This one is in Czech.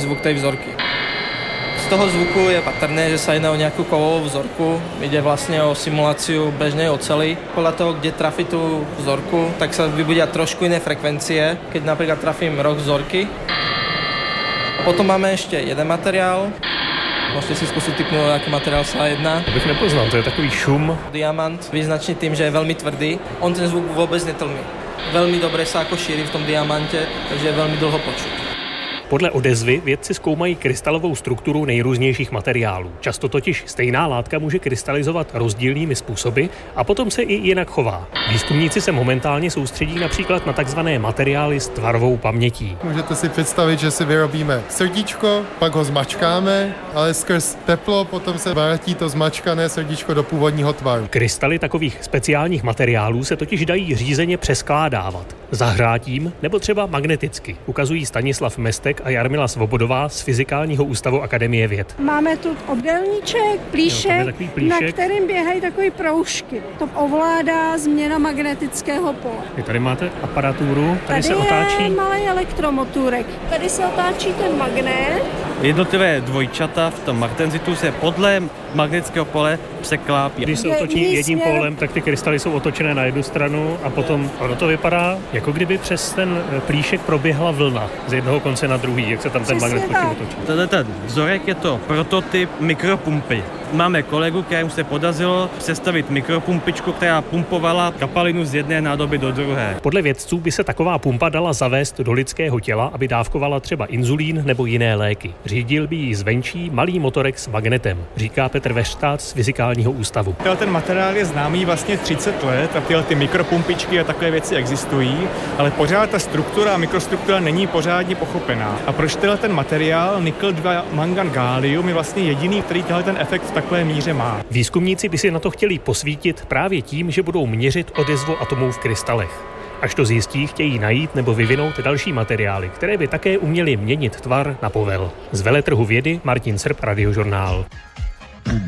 zvuk tej vzorky. Z toho zvuku je patrné, že sa jedná o nejakú kovovú vzorku. Ide vlastne o simuláciu bežnej oceli. Podľa toho, kde trafí tú vzorku, tak sa vybudia trošku iné frekvencie. Keď napríklad trafím roh vzorky. Potom máme ešte jeden materiál. Môžete si skúsiť tipnúť, aký materiál sa jedná. Bych nepoznal, to je takový šum. Diamant, význačný tým, že je veľmi tvrdý. On ten zvuk vôbec netlmí. Veľmi dobre sa ako šíri v tom diamante, takže je veľmi dlho počuť. Podle odezvy vědci zkoumají krystalovou strukturu nejrůznějších materiálů. Často totiž stejná látka může krystalizovat rozdílnými způsoby a potom se i jinak chová. Výzkumníci se momentálně soustředí například na takzvané materiály s tvarovou pamětí. Můžete si představit, že si vyrobíme srdíčko, pak ho zmačkáme, ale skrz teplo potom se vrátí to zmačkané srdíčko do původního tvaru. Krystaly takových speciálních materiálů se totiž dají řízeně přeskládávat. Zahrátím nebo třeba magneticky, ukazují Stanislav Mestek a Jarmila Svobodová z Fyzikálního ústavu Akademie věd. Máme tu obdélníček, plíšek, na kterým běhají takové proužky. To ovládá změna magnetického pole. Vy tady máte aparaturu, tady se otáčí. Tady je malý elektromotůrek. Tady se otáčí ten magnet. Jednotlivé dvojčata v tom magnezitu se podle magnetického pole překlápí. Když se otočí jedním polem, tak ty krystaly jsou otočené na jednu stranu a potom ono to vypadá, jako kdyby přes ten plíšek proběhla vlna z jednoho konce na druhý, jak se tam ten magnet potom otočí. Ten vzorek je to prototyp mikropumpy. Máme kolegu, kterému se podařilo sestavit mikropumpičku, která pumpovala kapalinu z jedné nádoby do druhé. Podle vědců by se taková pumpa dala zavést do lidského těla, aby dávkovala třeba inzulín nebo jiné léky. Řídil by ji zvenčí malý motorek s magnetem, říká Petr Veštát z Fyzikálního ústavu. Ten materiál je známý vlastně 30 let a tyhle ty mikropumpičky a takové věci existují, ale pořád ta struktura, mikrostruktura není pořádně pochopená. A proč ten materiál nikl 2 mangan gálium je vlastně jediný, který ten efekt v takové míře má. Výzkumníci by si na to chtěli posvítit právě tím, že budou měřit odezvu atomů v krystalech. Až to zjistí, chtějí najít nebo vyvinout další materiály, které by také uměly měnit tvar na povel. Z veletrhu vědy Martin Srb, Radiožurnál.